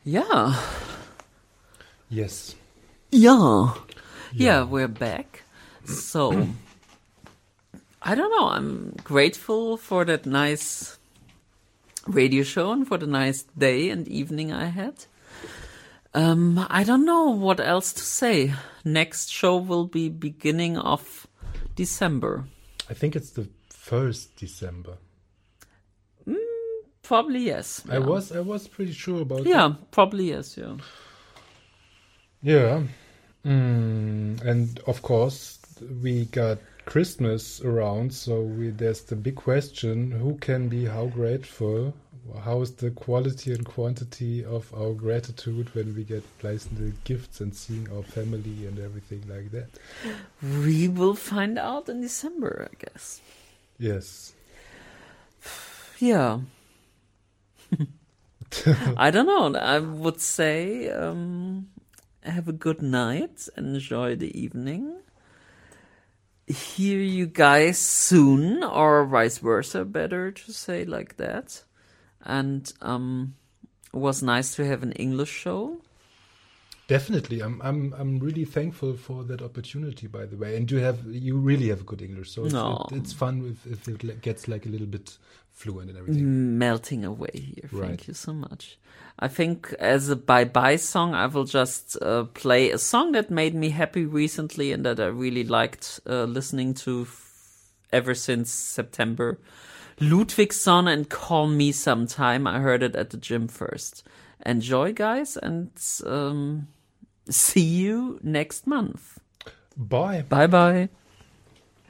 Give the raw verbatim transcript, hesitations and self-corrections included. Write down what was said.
Yeah. Yes. Yeah. Yeah, Yeah. we're back. So, I don't know. I'm grateful for that nice radio show and for the nice day and evening I had. Um, I don't know what else to say. Next show will be beginning of December. I think it's the first December. Probably yes. I yeah. was I was pretty sure about Yeah, that. probably yes, yeah. Yeah. Mm, and of course, we got Christmas around, so we, there's the big question, who can be how grateful? How is the quality and quantity of our gratitude when we get pleasant gifts and seeing our family and everything like that? We will find out in December, I guess. Yes. Yeah. I don't know. I would say um, have a good night. Enjoy the evening. Hear you guys soon, or vice versa, better to say like that. And um, it was nice to have an English show. Definitely, I'm I'm I'm really thankful for that opportunity. By the way, and you have you really have good English, so it's, No. it, it's fun if, if it le- gets like a little bit fluent and everything. Melting away here. Thank Right. you so much. I think as a bye-bye song, I will just uh, play a song that made me happy recently and that I really liked uh, listening to f- ever since September. Ludwigson and Call Me Sometime. I heard it at the gym first. Enjoy, guys, and um, see you next month. Bye. Bye-bye.